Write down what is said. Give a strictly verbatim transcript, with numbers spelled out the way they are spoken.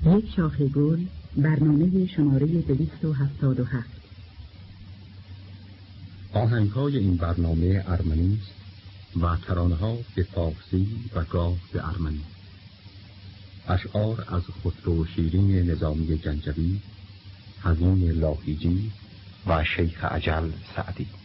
یک شاخه گل، برنامه شماره دویست و هفتاد و هفت. آهنگ‌های این برنامه ارمنی است و ترانه‌ها به فارسی و گاه به ارمنی. اشعار از خسرو شیرین نظامی گنجوی، حزین لاهیجی و شیخ اجل سعدی.